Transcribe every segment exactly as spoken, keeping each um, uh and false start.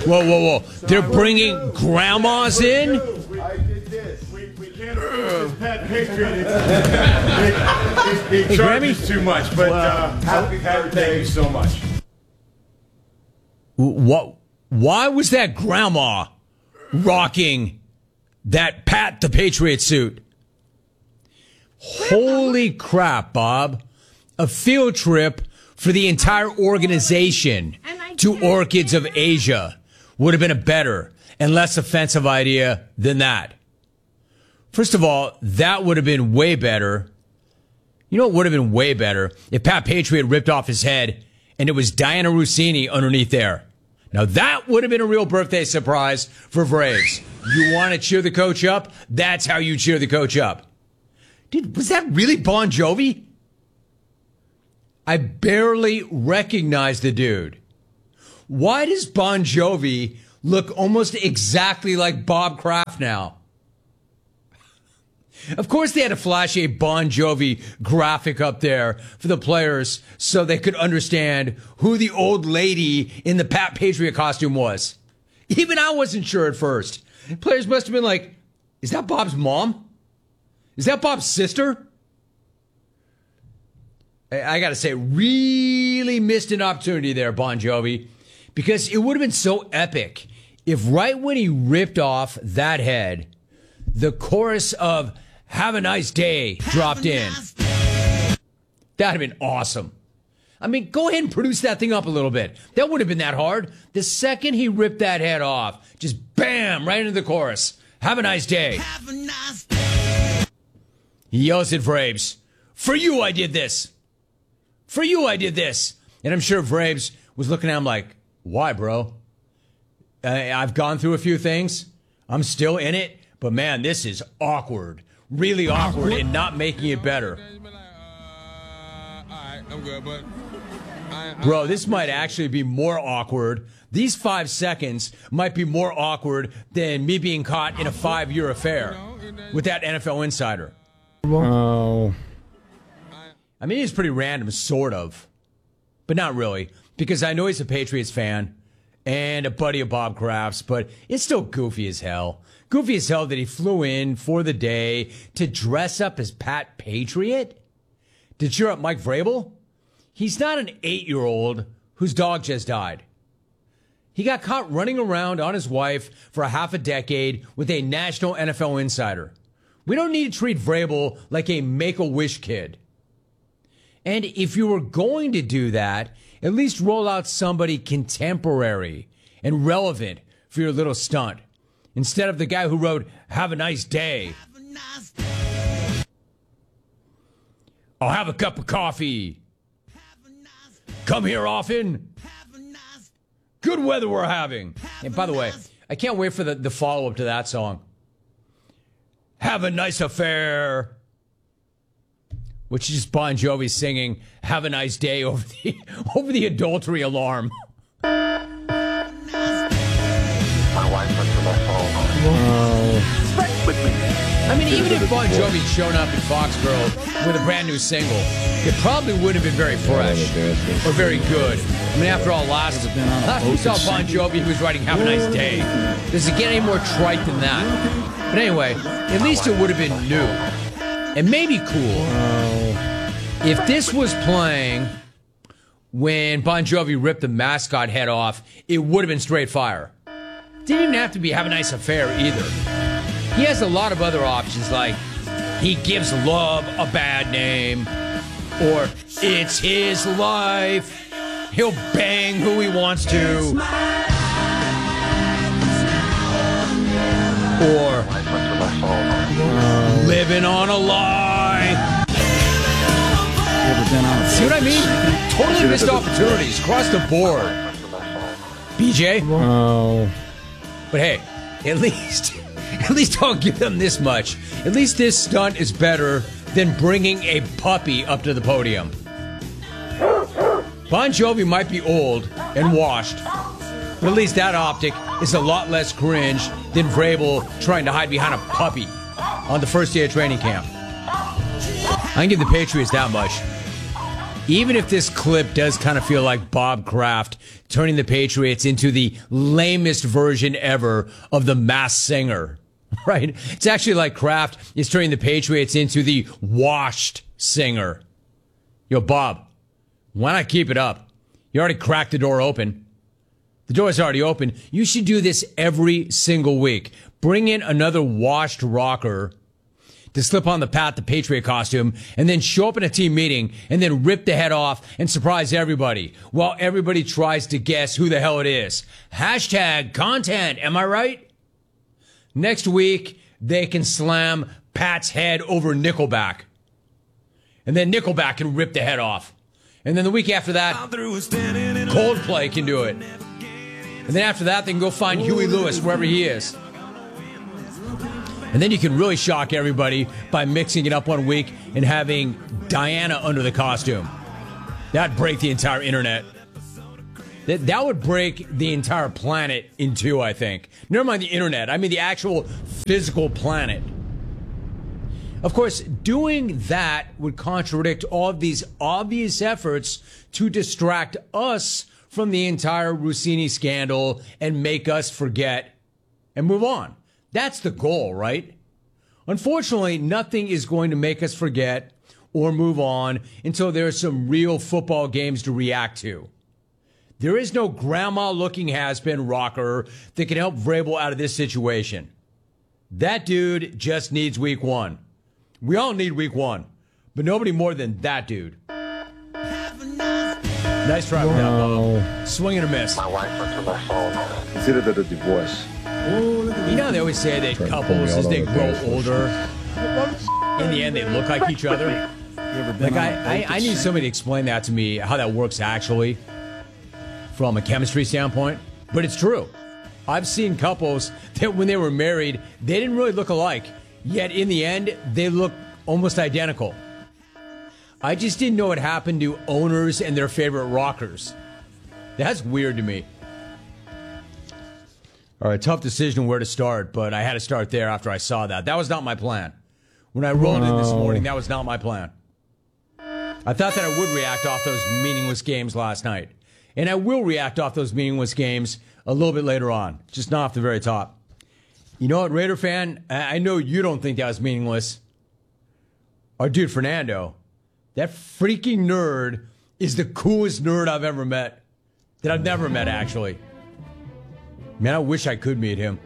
Whoa, whoa, whoa. They're bringing grandmas in? I did this. We, we can't afford this Pat Patriot. He, he, he charges too much, but uh, happy Pat, thank you so much. What? Why was that grandma rocking that Pat the Patriot suit? Holy crap, Bob. A field trip for the entire organization to Orchids of Asia would have been a better and less offensive idea than that. First of all, that would have been way better. You know what would have been way better? If Pat Patriot ripped off his head and it was Diana Rossini underneath there. Now that would have been a real birthday surprise for Braves. You want to cheer the coach up? That's how you cheer the coach up. Dude, was that really Bon Jovi? I barely recognize the dude. Why does Bon Jovi look almost exactly like Bob Kraft now? Of course they had to flash a Bon Jovi graphic up there for the players so they could understand who the old lady in the Pat Patriot costume was. Even I wasn't sure at first. Players must have been like, is that Bob's mom? Is that Bob's sister? I got to say, really missed an opportunity there, Bon Jovi, because it would have been so epic if right when he ripped off that head, the chorus of Have a Nice Day dropped in. That'd have been awesome. I mean, go ahead and produce that thing up a little bit. That would have been that hard. The second he ripped that head off, just bam, right into the chorus. Have a nice day. Have a nice day. He yells at Vrabes, for you I did this. For you I did this. And I'm sure Vrabes was looking at him like, why, bro? Uh, I've gone through a few things. I'm still in it. But, man, this is awkward. Really awkward and not making it better. Bro, this might actually be more awkward. These five seconds might be more awkward than me being caught in a five-year affair with that N F L insider. Oh. I mean, he's pretty random, sort of. But not really, because I know he's a Patriots fan and a buddy of Bob Kraft's, but it's still goofy as hell. Goofy as hell that he flew in for the day to dress up as Pat Patriot? To cheer up Mike Vrabel? He's not an eight-year-old whose dog just died. He got caught running around on his wife for a half a decade with a national N F L insider. We don't need to treat Vrabel like a Make-A-Wish kid. And if you were going to do that, at least roll out somebody contemporary and relevant for your little stunt. Instead of the guy who wrote, have a nice day. Have a nice day. I'll have a cup of coffee. Have a nice day. Come here often. Have a nice day. Good weather we're having. Have and by the way, nice I can't wait for the, the follow-up to that song. Have a nice affair. Which is just Bon Jovi singing "Have a Nice Day" over the over the adultery alarm. My wife went to my phone. Oh. With me. I mean, even if Bon Jovi had shown up in Foxborough with a brand new single, it probably wouldn't have been very fresh or very good. I mean, after all, last, last we saw Bon Jovi, he was writing "Have a Nice Day." Does it get any more trite than that? But anyway, at least it would have been new. And maybe cool if this was playing when Bon Jovi ripped the mascot head off. It would have been straight fire. Didn't even have to be "Have a Nice Affair" either. He has a lot of other options, like "He Gives Love a Bad Name," or "It's His Life. He'll bang who he wants to," or "Living on a Lie." See what I mean? Totally missed opportunities across the board. B J? Oh. But hey, at least, at least I'll give them this much. At least this stunt is better than bringing a puppy up to the podium. Bon Jovi might be old and washed, but at least that optic is a lot less cringe than Vrabel trying to hide behind a puppy on the first day of training camp. I can give the Patriots that much. even if this clip does kind of feel like Bob Kraft turning the Patriots into the lamest version ever of the Masked Singer, right? It's actually like Kraft is turning the Patriots into the washed singer. Yo, Bob, why not keep it up? You already cracked the door open. The door's already open. You should do this every single week. Bring in another washed rocker to slip on the Pat the Patriot costume and then show up in a team meeting and then rip the head off and surprise everybody while everybody tries to guess who the hell it is. Hashtag content. Am I right? Next week, they can slam Pat's head over Nickelback. And then Nickelback can rip the head off. And then the week after that, Coldplay can do it. And then after that, they can go find Huey Lewis wherever he is. And then you can really shock everybody by mixing it up one week and having Diana under the costume. That'd break the entire internet. That, that would break the entire planet in two, I think. Never mind the internet. I mean the actual physical planet. Of course, doing that would contradict all of these obvious efforts to distract us from the entire Rossini scandal and make us forget and move on. That's the goal, right? Unfortunately, nothing is going to make us forget or move on until there are some real football games to react to. There is no grandma-looking has-been rocker that can help Vrabel out of this situation. That dude just needs week one. We all need week one, but nobody more than that dude. Nice try with that, Bob. Swing and a miss. My wife went to my phone. Consider that a divorce. You know, they always say that couples, as they grow older, in the end, they look like each other. Like, I, I, I need somebody to explain that to me, how that works actually, from a chemistry standpoint. But it's true. I've seen couples that when they were married, they didn't really look alike. Yet, in the end, they look almost identical. I just didn't know what happened to owners and their favorite rockers. That's weird to me. All right, tough decision where to start, but I had to start there after I saw that. That was not my plan. When I rolled in this morning, that was not my plan. I thought that I would react off those meaningless games last night. And I will react off those meaningless games a little bit later on, just not off the very top. You know what, Raider fan? I know you don't think that was meaningless. Our dude Fernando, that freaking nerd is the coolest nerd I've ever met. That I've never met, actually. Man, I wish I could meet him.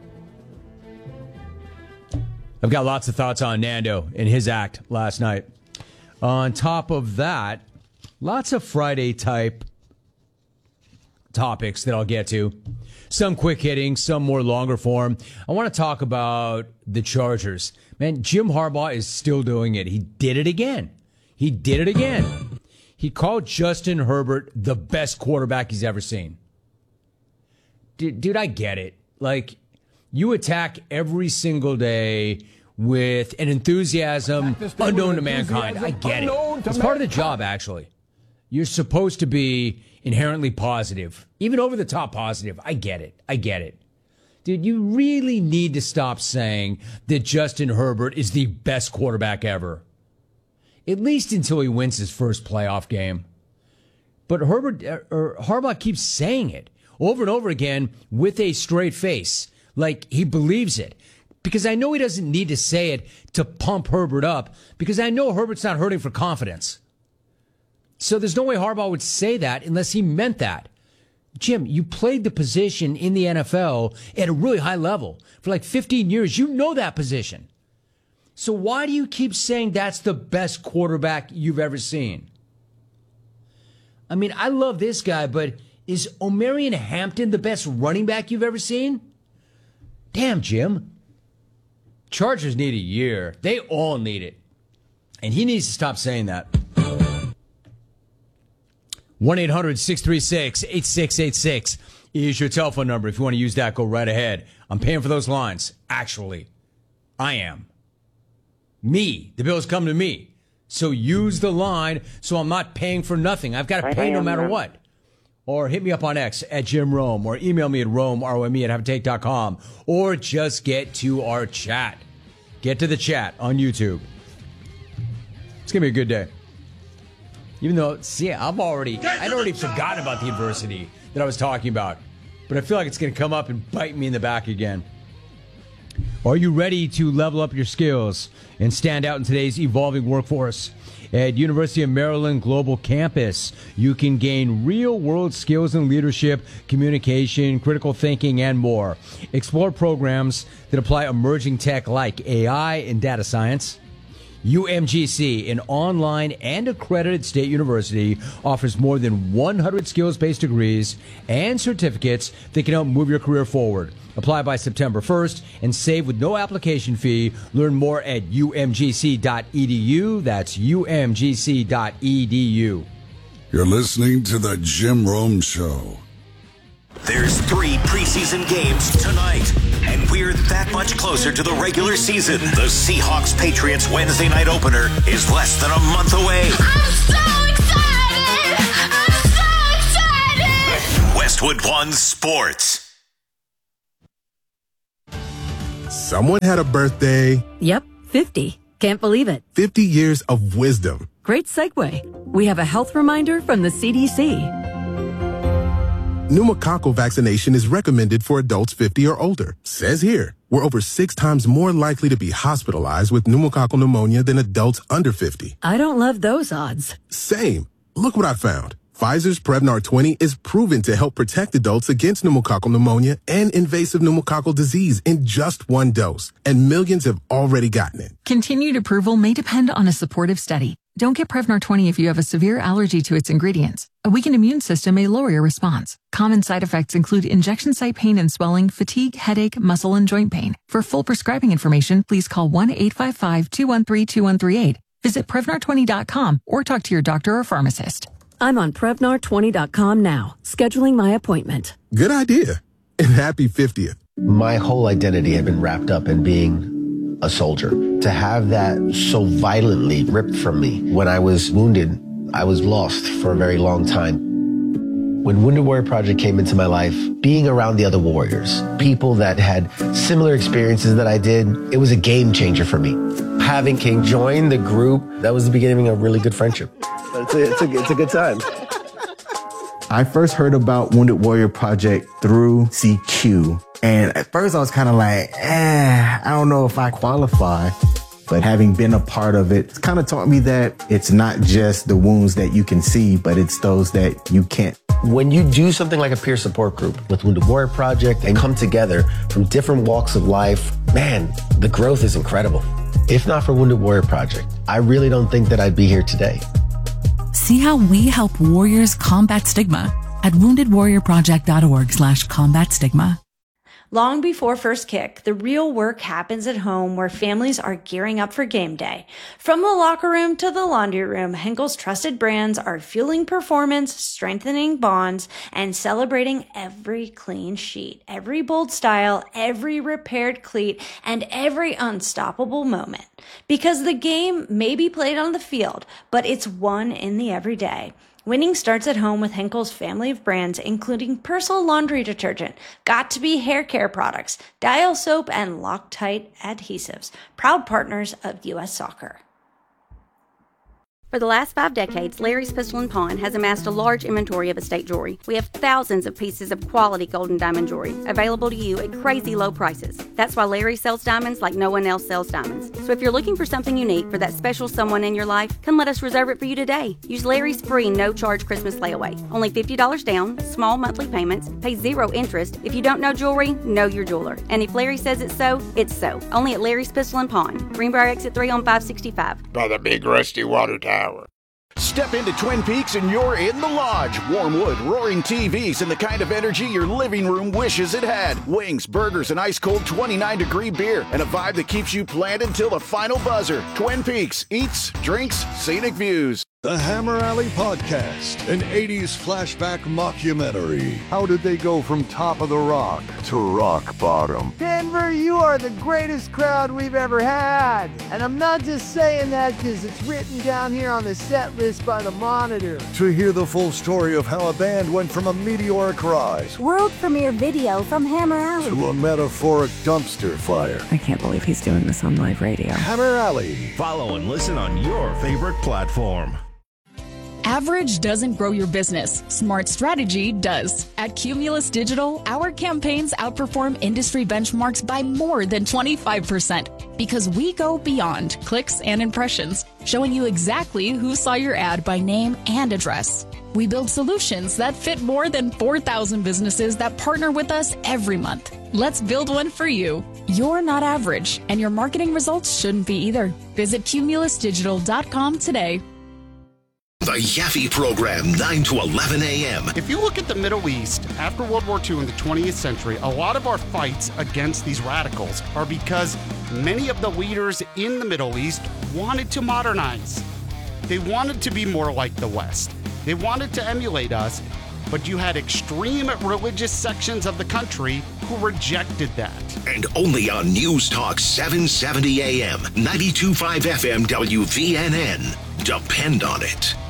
I've got lots of thoughts on Nando and his act last night. On top of that, lots of Friday-type topics that I'll get to. Some quick hitting, some more longer form. I want to talk about the Chargers. Man, Jim Harbaugh is still doing it. He did it again. He did it again. He called Justin Herbert the best quarterback he's ever seen. Dude, dude, I get it. Like, you attack every single day with an enthusiasm unknown to mankind. I get it. It's part of the job, actually. You're supposed to be inherently positive, even over the top positive. I get it. I get it. Dude, you really need to stop saying that Justin Herbert is the best quarterback ever. At least until he wins his first playoff game. But Herbert or Harbaugh keeps saying it over and over again with a straight face, like he believes it. Because I know he doesn't need to say it to pump Herbert up, because I know Herbert's not hurting for confidence. So there's no way Harbaugh would say that unless he meant that. Jim, you played the position in the N F L at a really high level for like fifteen years. You know that position. So why do you keep saying that's the best quarterback you've ever seen? I mean, I love this guy, but is Omarion Hampton the best running back you've ever seen? Damn, Jim. Chargers need a year. They all need it. And he needs to stop saying that. one eight hundred six three six eight six eight six is your telephone number. If you want to use that, go right ahead. I'm paying for those lines. Actually, I am. Me. The bills come to me. So use the line so I'm not paying for nothing. I've got to pay no matter what. Or hit me up on X at Jim Rome, or email me at Rome, R O M E, at have a take dot com, or just get to our chat. Get to the chat on YouTube. It's going to be a good day. Even though, see, I've already, I'd already forgotten about the adversity that I was talking about. But I feel like it's going to come up and bite me in the back again. Are you ready to level up your skills and stand out in today's evolving workforce? At University of Maryland Global Campus, you can gain real-world skills in leadership, communication, critical thinking, and more. Explore programs that apply emerging tech like A I and data science. U M G C, an online and accredited state university, offers more than one hundred skills-based degrees and certificates that can help move your career forward. Apply by September first and save with no application fee. Learn more at U M G C dot E D U. That's U M G C dot E D U. You're listening to The Jim Rome Show. There's three preseason games tonight, and we're that much closer to the regular season. The Seahawks-Patriots Wednesday night opener is less than a month away. I'm so excited! I'm so excited! Westwood One Sports. Someone had a birthday. Yep, fifty. Can't believe it. fifty years of wisdom. Great segue. We have a health reminder from the C D C. Pneumococcal vaccination is recommended for adults fifty or older. Says here, we're over six times more likely to be hospitalized with pneumococcal pneumonia than adults under fifty. I don't love those odds. Same. Look what I found. Pfizer's Prevnar twenty is proven to help protect adults against pneumococcal pneumonia and invasive pneumococcal disease in just one dose, and millions have already gotten it. Continued approval may depend on a supportive study. Don't get Prevnar twenty if you have a severe allergy to its ingredients. A weakened immune system may lower your response. Common side effects include injection site pain and swelling, fatigue, headache, muscle, and joint pain. For full prescribing information, please call one eight five five, two one three, two one three eight. Visit Prevnar twenty dot com or talk to your doctor or pharmacist. I'm on Prevnar twenty dot com now, scheduling my appointment. Good idea. And happy fiftieth. My whole identity had been wrapped up in being a soldier. To have that so violently ripped from me when I was wounded, I was lost for a very long time. When Wounded Warrior Project came into my life, being around the other warriors, people that had similar experiences that I did, it was a game changer for me. Having King join the group, that was the beginning of a really good friendship. It's a, it's a, it's a good time. I first heard about Wounded Warrior Project through C Q. And at first I was kind of like, eh, I don't know if I qualify. But having been a part of it, it's kind of taught me that it's not just the wounds that you can see, but it's those that you can't. When you do something like a peer support group with Wounded Warrior Project and come together from different walks of life, man, the growth is incredible. If not for Wounded Warrior Project, I really don't think that I'd be here today. See how we help warriors combat stigma at wounded warrior project dot org slash combat stigma. Long before first kick, the real work happens at home where families are gearing up for game day. From the locker room to the laundry room, Henkel's trusted brands are fueling performance, strengthening bonds, and celebrating every clean sheet, every bold style, every repaired cleat, and every unstoppable moment. Because the game may be played on the field, but it's won in the everyday. Winning starts at home with Henkel's family of brands, including Persil laundry detergent, Got2b hair care products, Dial soap, and Loctite adhesives, proud partners of U S Soccer. For the last five decades, Larry's Pistol and Pawn has amassed a large inventory of estate jewelry. We have thousands of pieces of quality gold and diamond jewelry available to you at crazy low prices. That's why Larry sells diamonds like no one else sells diamonds. So if you're looking for something unique for that special someone in your life, come let us reserve it for you today. Use Larry's free no-charge Christmas layaway. Only fifty dollars down, small monthly payments, pay zero interest. If you don't know jewelry, know your jeweler. And if Larry says it's so, it's so. Only at Larry's Pistol and Pawn, Greenbrier Exit three on five sixty-five. By the big rusty water tower. Step into Twin Peaks and you're in the lodge. Warm wood, roaring T Vs, and the kind of energy your living room wishes it had. Wings, burgers, and ice-cold twenty-nine degree beer, and a vibe that keeps you planted till the final buzzer. Twin Peaks, eats, drinks, scenic views. The Hammer Alley Podcast, an eighties flashback mockumentary. How did they go from top of the rock to rock bottom? Denver, you are the greatest crowd we've ever had. And I'm not just saying that because it's written down here on the set list by the Monitor. To hear the full story of how a band went from a meteoric rise, world premiere video from Hammer Alley, to a metaphoric dumpster fire. I can't believe he's doing this on live radio. Hammer Alley. Follow and listen on your favorite platform. Average doesn't grow your business. Smart strategy does. At Cumulus Digital, our campaigns outperform industry benchmarks by more than twenty-five percent because we go beyond clicks and impressions, showing you exactly who saw your ad by name and address. We build solutions that fit more than four thousand businesses that partner with us every month. Let's build one for you. You're not average, and your marketing results shouldn't be either. Visit cumulus digital dot com today. The Yaffe Program, nine to eleven a.m. If you look at the Middle East, after World War Two in the twentieth century, a lot of our fights against these radicals are because many of the leaders in the Middle East wanted to modernize. They wanted to be more like the West. They wanted to emulate us, but you had extreme religious sections of the country who rejected that. And only on News Talk seven seventy a.m., ninety-two point five F M W V N N. Depend on it.